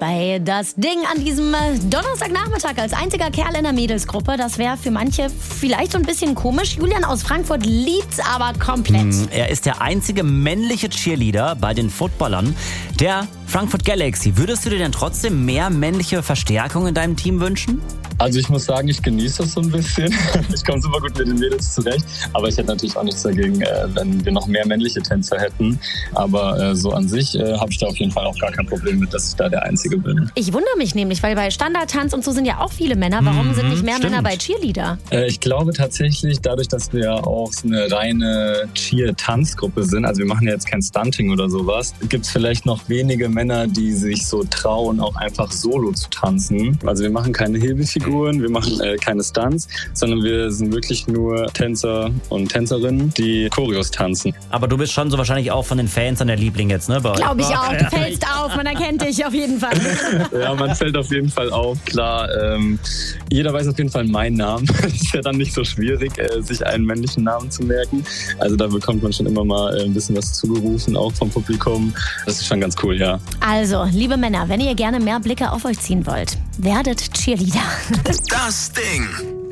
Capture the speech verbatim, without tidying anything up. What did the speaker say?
bei Das Ding an diesem Donnerstagnachmittag als einziger Kerl in der Mädelsgruppe. Das wäre für manche vielleicht so ein bisschen komisch. Julian aus Frankfurt liebt's aber komplett. Mm, er ist der einzige männliche Cheerleader bei den Footballern der Frankfurt Galaxy. Würdest du dir denn trotzdem mehr männliche Verstärkung in deinem Team wünschen? Also ich muss sagen, ich genieße das so ein bisschen. Ich komme super gut mit den Mädels zurecht. Aber ich hätte natürlich auch nichts dagegen, äh, wenn wir noch mehr männliche Tänzer hätten. Aber äh, so an sich äh, habe ich da auf jeden Fall auch gar kein Problem mit, dass ich da der Einzige bin. Ich wundere mich nämlich, weil bei Standardtanz und so sind ja auch viele Männer. Warum mhm, sind nicht mehr stimmt. Männer bei Cheerleader? Äh, ich glaube tatsächlich, dadurch, dass wir auch so eine reine Cheer-Tanzgruppe sind, also wir machen ja jetzt kein Stunting oder sowas, gibt es vielleicht noch wenige Männer, die sich so trauen, auch einfach solo zu tanzen. Also wir machen keine Hebefiguren, wir machen äh, keine Stunts, sondern wir sind wirklich nur Tänzer und Tänzerinnen, die Choreos tanzen. Aber du bist schon so wahrscheinlich auch von den Fans an der Liebling jetzt, ne? Glaube ich auch. Du fällst auf, man erkennt dich auf jeden Fall. Ja, man fällt auf jeden Fall auf, klar. Ähm, jeder weiß auf jeden Fall meinen Namen. Es ist ja dann nicht so schwierig, äh, sich einen männlichen Namen zu merken. Also da bekommt man schon immer mal äh, ein bisschen was zugerufen, auch vom Publikum. Das ist schon ganz cool, ja. Also, liebe Männer, wenn ihr gerne mehr Blicke auf euch ziehen wollt, werdet Cheerleader. Das Ding.